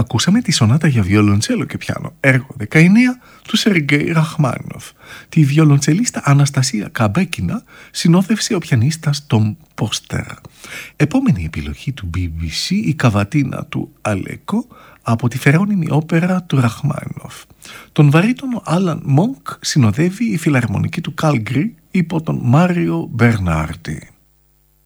Ακούσαμε τη σονάτα για βιολοντσέλο και πιάνο, έργο 19 του Σεργέη Ραχμάνινοφ. Τη βιολοντσελίστα Αναστασία Καμπέκινα συνόδευσε ο πιανίστας Τομ Πόστερ. Επόμενη επιλογή του BBC, η καβατίνα του Αλέκο από τη φερόνιμη όπερα του Ραχμάνινοφ. Τον βαρύτονο Άλαν Μόνκ συνοδεύει η φιλαρμονική του Κάλγκρι υπό τον Μάριο Μπερνάρντι.